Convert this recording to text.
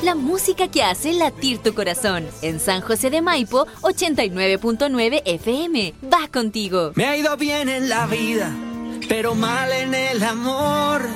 la música que hace latir tu corazón. En San José de Maipo, 89.9 FM. Va contigo. Me ha ido bien en la vida, pero mal en el amor.